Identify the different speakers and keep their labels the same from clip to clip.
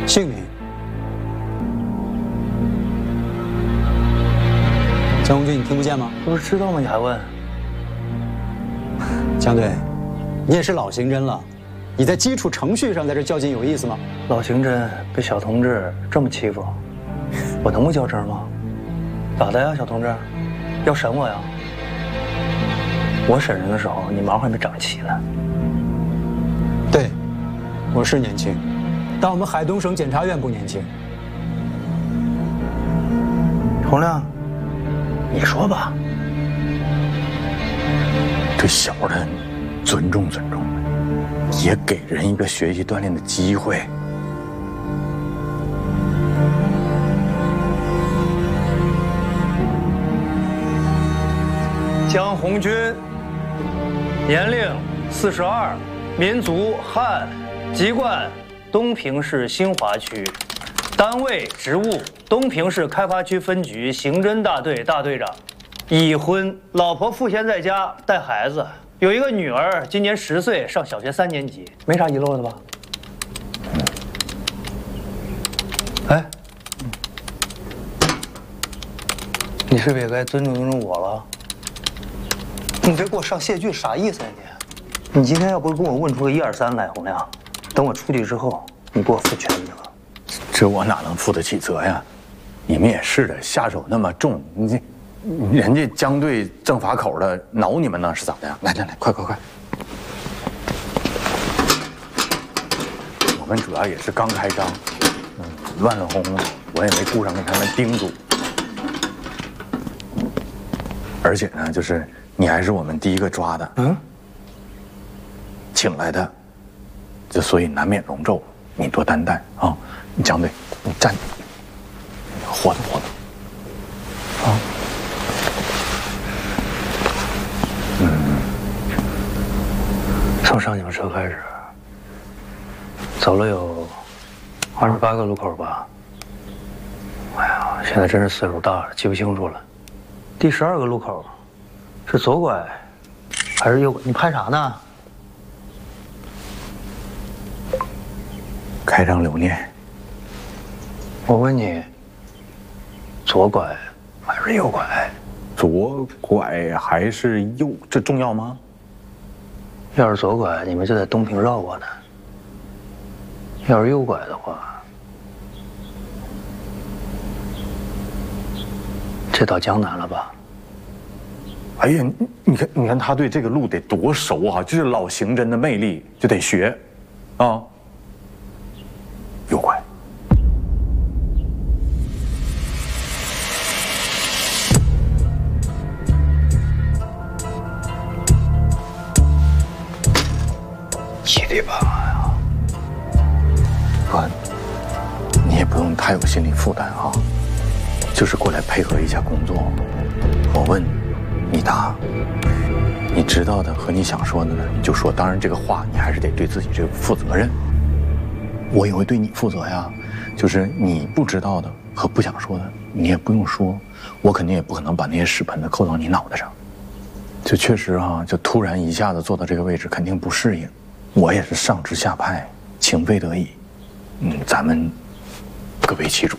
Speaker 1: 姓名。江红军，你听不见吗？
Speaker 2: 不是知道吗？你还问？
Speaker 1: 江队，你也是老刑侦了，你在基础程序上在这较劲有意思吗？
Speaker 2: 老刑侦被小同志这么欺负，我能不较真吗？咋的呀，小同志？要审我呀？我审人的时候，你毛还没长齐呢。
Speaker 1: 对，我是年轻，但我们海东省检察院不年轻。
Speaker 2: 洪亮，你说吧。
Speaker 3: 对小的尊重尊重，也给人一个学习锻炼的机会。
Speaker 2: 江红军，年龄42，民族汉，籍贯东平市新华区，单位职务东平市开发区分局刑侦大队大队长，已婚，老婆赋闲在家带孩子，有一个女儿，今年10岁，上小学3年级，没啥遗漏的吧？哎，你是不是也该尊重尊重我了？你这给我上谢剧啥意思呀你？你今天要不跟我问出个1、2、3来，洪亮，等我出去之后，你给我负全责。
Speaker 3: 这我哪能负得起责呀？你们也是的，下手那么重，人家江队正法口的挠你们呢，是咋的呀？来，快！我们主要也是刚开张，乱哄哄的，我也没顾上给他们叮嘱。而且呢，就是你还是我们第一个抓的，请来的，就所以难免容皱，你多担待啊！江队，你站，活动，啊。
Speaker 2: 从上你们车开始，走了有28个路口吧。哎呀，现在真是岁数大了，记不清楚了。第12个路口是左拐还是右拐？你拍啥呢？
Speaker 3: 开张留念。
Speaker 2: 我问你，左拐还是右拐？
Speaker 3: 左拐还是右？这重要吗？
Speaker 2: 要是左拐，你们就在东平绕过呢；要是右拐的话，这到江南了吧？
Speaker 3: 哎呀，你看他对这个路得多熟啊！这是老刑侦的魅力，就得学，啊。右拐。
Speaker 2: 1的吧呀？
Speaker 3: 哥，你也不用太有心理负担啊，就是过来配合一下工作。我问，你答，你知道的和你想说的呢，你就说。当然，这个话你还是得对自己这个负责任。我也会对你负责呀，就是你不知道的和不想说的，你也不用说，我肯定也不可能把那些屎盆子扣到你脑袋上。就确实啊，就突然一下子坐到这个位置，肯定不适应。我也是上至下派，情非得已。咱们各为其主。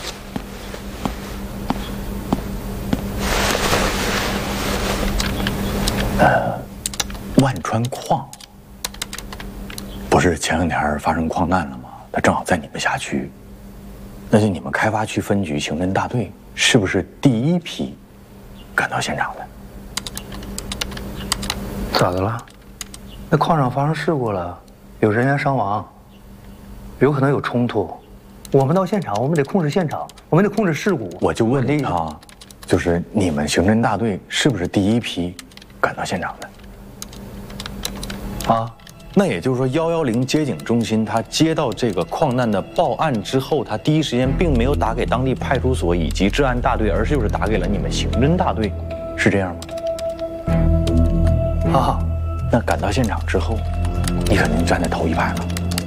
Speaker 3: 万川矿不是前2天发生矿难了吗？它正好在你们辖区，那就你们开发区分局刑侦大队是不是第一批赶到现场的？
Speaker 2: 咋的了？那矿上发生事故了，有人员伤亡，有可能有冲突。我们到现场，我们得控制现场，我们得控制事故。
Speaker 3: 我就问你啊，就是你们刑侦大队是不是第一批赶到现场的？啊，那也就是说，110接警中心他接到这个矿难的报案之后，他第一时间并没有打给当地派出所以及治安大队，而是就是打给了你们刑侦大队，是这样吗？啊，那赶到现场之后，你肯定站在头一排了。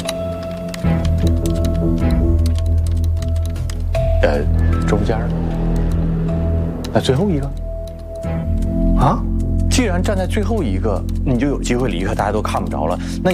Speaker 3: 中间呢？那最后一个？啊？既然站在最后一个，你就有机会离开，大家都看不着了。那